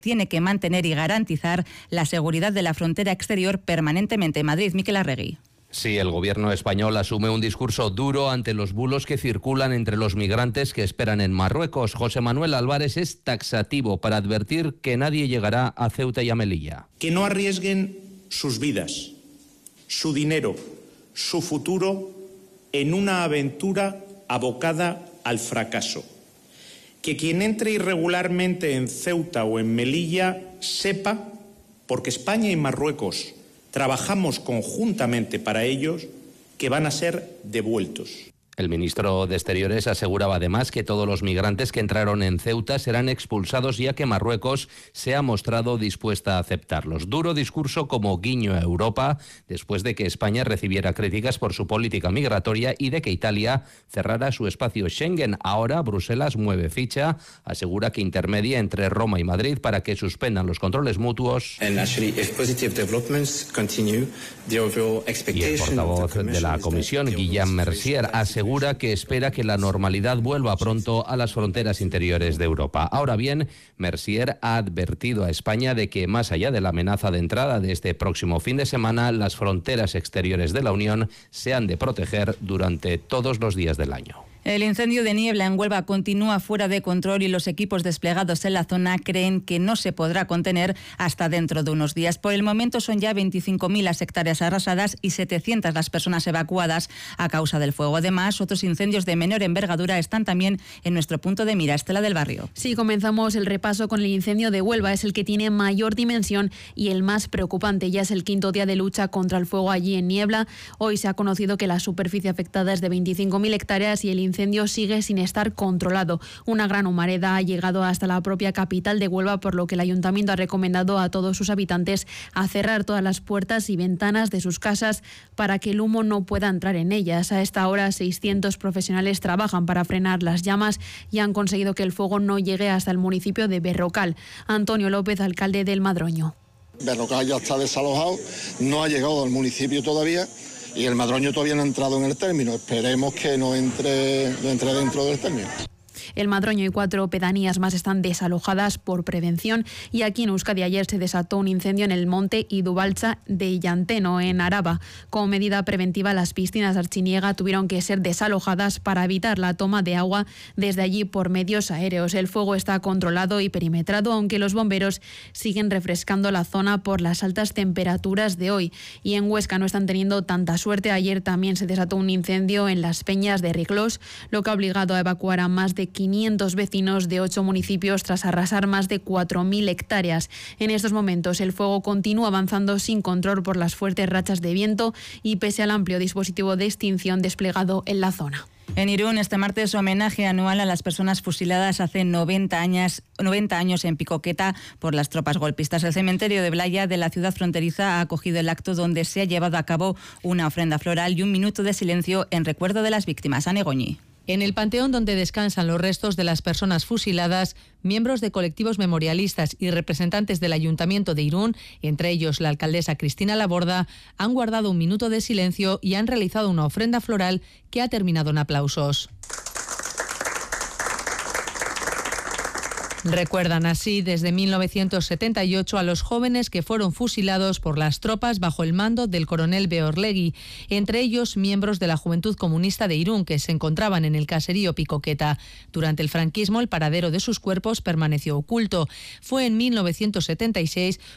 tiene que mantener y garantizar la seguridad de la frontera exterior permanentemente. Madrid, Miquel Arregui. Sí, el gobierno español asume un discurso duro ante los bulos que circulan entre los migrantes que esperan en Marruecos. José Manuel Álvarez es taxativo para advertir que nadie llegará a Ceuta y a Melilla. Que no arriesguen sus vidas, su dinero, su futuro en una aventura abocada al fracaso. Que quien entre irregularmente en Ceuta o en Melilla sepa, porque España y Marruecos trabajamos conjuntamente para ellos, que van a ser devueltos. El ministro de Exteriores aseguraba además que todos los migrantes que entraron en Ceuta serán expulsados, ya que Marruecos se ha mostrado dispuesta a aceptarlos. Duro discurso como guiño a Europa, después de que España recibiera críticas por su política migratoria y de que Italia cerrara su espacio Schengen. Ahora Bruselas mueve ficha, asegura que intermedia entre Roma y Madrid para que suspendan los controles mutuos. Y el portavoz de la Comisión, Guillaume Mercier, asegura que espera que la normalidad vuelva pronto a las fronteras interiores de Europa. Ahora bien, Mercier ha advertido a España de que, más allá de la amenaza de entrada de este próximo fin de semana, las fronteras exteriores de la Unión se han de proteger durante todos los días del año. El incendio de niebla en Huelva continúa fuera de control y los equipos desplegados en la zona creen que no se podrá contener hasta dentro de unos días. Por el momento son ya 25.000 las hectáreas arrasadas y 700 las personas evacuadas a causa del fuego. Además, otros incendios de menor envergadura están también en nuestro punto de mira. Estela del Barrio. Sí, comenzamos el repaso con el incendio de Huelva. Es el que tiene mayor dimensión y el más preocupante. Ya es el quinto día de lucha contra el fuego allí en Niebla. Hoy se ha conocido que la superficie afectada es de 25.000 hectáreas y el incendio sigue sin estar controlado. Una gran humareda ha llegado hasta la propia capital de Huelva, por lo que el ayuntamiento ha recomendado a todos sus habitantes a cerrar todas las puertas y ventanas de sus casas para que el humo no pueda entrar en ellas. A esta hora 600 profesionales trabajan para frenar las llamas y han conseguido que el fuego no llegue hasta el municipio de Berrocal. Antonio López, alcalde del Madroño. Berrocal ya está desalojado, no ha llegado al municipio todavía. Y el Madroño todavía no ha entrado en el término. Esperemos que no entre dentro del término. El Madroño y 4 pedanías más están desalojadas por prevención y aquí en Euskadi ayer se desató un incendio en el monte Idubaltza de Llanteno, en Araba. Como medida preventiva, las piscinas de Artziniega tuvieron que ser desalojadas para evitar la toma de agua desde allí por medios aéreos. El fuego está controlado y perimetrado, aunque los bomberos siguen refrescando la zona por las altas temperaturas de hoy. Y en Huesca no están teniendo tanta suerte. Ayer también se desató un incendio en las peñas de Riclós, lo que ha obligado a evacuar a más de 500 vecinos de 8 municipios tras arrasar más de 4.000 hectáreas. En estos momentos el fuego continúa avanzando sin control por las fuertes rachas de viento y pese al amplio dispositivo de extinción desplegado en la zona. En Irún, este martes, homenaje anual a las personas fusiladas hace 90 años en Picoqueta por las tropas golpistas. El cementerio de Blaya de la ciudad fronteriza ha acogido el acto donde se ha llevado a cabo una ofrenda floral y un minuto de silencio en recuerdo de las víctimas. Ane Goñi. En el panteón donde descansan los restos de las personas fusiladas, miembros de colectivos memorialistas y representantes del Ayuntamiento de Irún, entre ellos la alcaldesa Cristina Laborda, han guardado un minuto de silencio y han realizado una ofrenda floral que ha terminado en aplausos. Recuerdan así desde 1978 a los jóvenes que fueron fusilados por las tropas bajo el mando del coronel Beorlegui, entre ellos miembros de la Juventud Comunista de Irún que se encontraban en el caserío Picoqueta. Durante el franquismo el paradero de sus cuerpos permaneció oculto. Fue en 1976